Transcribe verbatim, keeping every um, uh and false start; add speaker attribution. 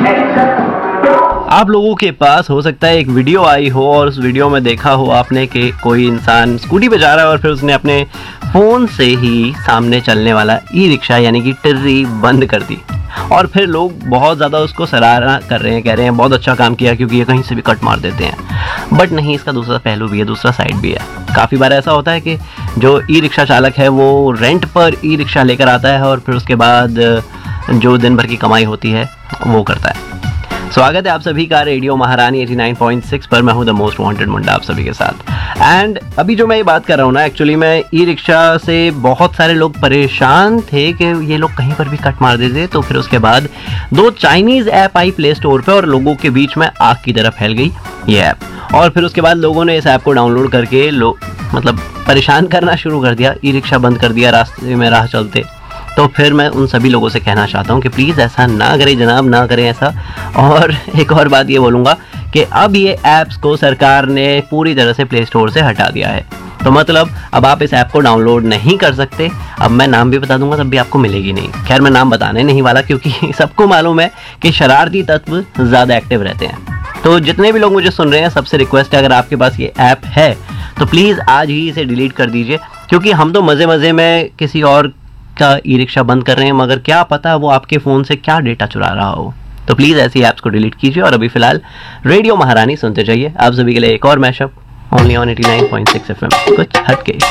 Speaker 1: आप लोगों के पास हो सकता है एक वीडियो आई हो और उस वीडियो में देखा हो आपने कि कोई इंसान स्कूटी पे जा रहा है और फिर उसने अपने फ़ोन से ही सामने चलने वाला ई रिक्शा यानी कि टिर्री बंद कर दी और फिर लोग बहुत ज़्यादा उसको सराहना कर रहे हैं, कह रहे हैं बहुत अच्छा काम किया क्योंकि ये कहीं से भी कट मार देते हैं। बट नहीं, इसका दूसरा पहलू भी है, दूसरा साइड भी है। काफ़ी बार ऐसा होता है कि जो ई रिक्शा चालक है वो रेंट पर ई रिक्शा लेकर आता है और फिर उसके बाद जो दिन भर की कमाई होती है वो करता है। स्वागत है आप सभी का रेडियो महारानी नवासी पॉइंट सिक्स पर। मैं हूं द मोस्ट वांटेड मुंडा आप सभी के साथ। एंड अभी जो मैं ये बात कर रहा हूँ ना, एक्चुअली मैं ई रिक्शा से बहुत सारे लोग परेशान थे कि ये लोग कहीं पर भी कट मार देते। तो फिर उसके बाद दो Chinese app I play store पे और लोगों के बीच में आग की तरह फैल गई ये ऐप। और फिर उसके बाद लोगों ने इस ऐप को डाउनलोड करके लोग मतलब परेशान करना शुरू कर दिया, ई रिक्शा बंद कर दिया रास्ते में राह चलते। तो फिर मैं उन सभी लोगों से कहना चाहता हूँ कि प्लीज़ ऐसा ना करें जनाब, ना करें ऐसा। और एक और बात ये बोलूँगा कि अब ये ऐप्स को सरकार ने पूरी तरह से प्ले स्टोर से हटा दिया है। तो मतलब अब आप इस ऐप को डाउनलोड नहीं कर सकते। अब मैं नाम भी बता दूंगा तब भी आपको मिलेगी नहीं। खैर मैं नाम बताने नहीं वाला क्योंकि सबको मालूम है कि शरारती तत्व ज़्यादा एक्टिव रहते हैं। तो जितने भी लोग मुझे सुन रहे हैं सबसे रिक्वेस्ट है, अगर आपके पास ये ऐप है तो प्लीज़ आज ही इसे डिलीट कर दीजिए, क्योंकि हम तो मज़े मज़े में किसी और का ई रिक्शा बंद कर रहे हैं, मगर क्या पता वो आपके फ़ोन से क्या डेटा चुरा रहा हो। तो प्लीज़ ऐसी ऐप्स को डिलीट कीजिए और अभी फ़िलहाल रेडियो महारानी सुनते जाइए। आप सभी के लिए एक और mashup only on eighty nine point six F M, कुछ हटके।